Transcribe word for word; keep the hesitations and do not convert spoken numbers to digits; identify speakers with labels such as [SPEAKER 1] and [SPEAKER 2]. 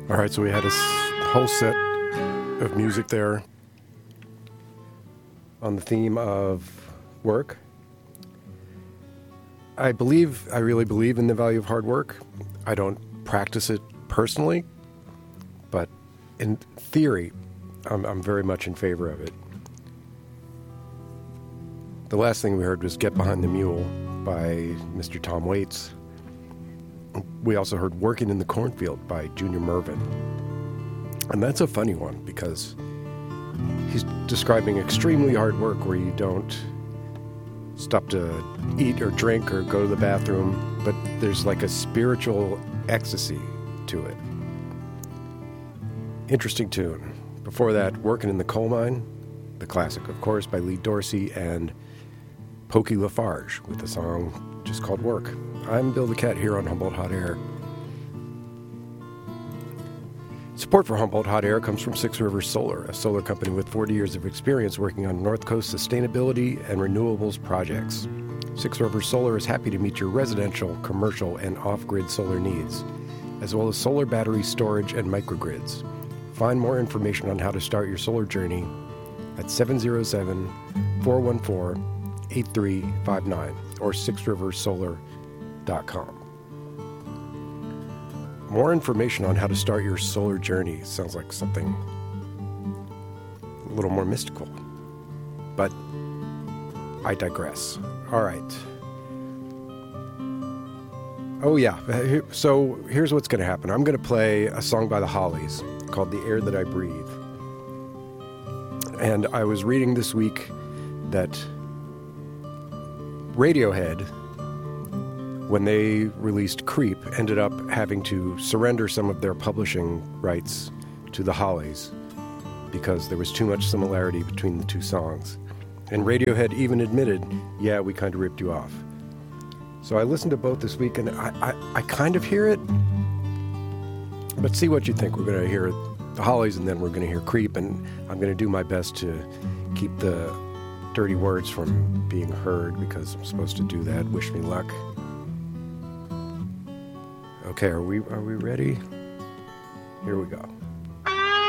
[SPEAKER 1] All right, so we had a s- whole set of music there on the theme of work. I believe, I really believe in the value of hard work. I don't practice it personally, but in theory, I'm, I'm very much in favor of it. The last thing we heard was Get Behind the Mule by Mister Tom Waits. We also heard Working in the Cornfield by Junior Murvin. And that's a funny one because he's describing extremely hard work where you don't stop to eat or drink or go to the bathroom, but there's like a spiritual ecstasy to it. Interesting tune. Before that, Working in the Coal Mine, the classic, of course, by Lee Dorsey and Pokey Lafarge with a song just called Work. I'm Bill the Cat here on Humboldt Hot Air. Support for Humboldt Hot Air comes from Six Rivers Solar, a solar company with forty years of experience working on North Coast sustainability and renewables projects. Six Rivers Solar is happy to meet your residential, commercial, and off-grid solar needs, as well as solar battery storage and microgrids. Find more information on how to start your solar journey at seven oh seven, four one four, eight three five nine or six rivers solar dot com. More information on how to start your solar journey sounds like something a little more mystical, but I digress. All right. Oh yeah, so here's what's going to happen. I'm going to play a song by the Hollies called The Air That I Breathe. And I was reading this week that Radiohead, when they released Creep, ended up having to surrender some of their publishing rights to the Hollies because there was too much similarity between the two songs. And Radiohead even admitted, yeah, we kind of ripped you off. So I listened to both this week, and I, I, I kind of hear it, but see what you think. We're going to hear the Hollies, and then we're going to hear Creep, and I'm going to do my best to keep the dirty words from being heard because I'm supposed to do that. Wish me luck. Okay, are we are we ready? Here we go.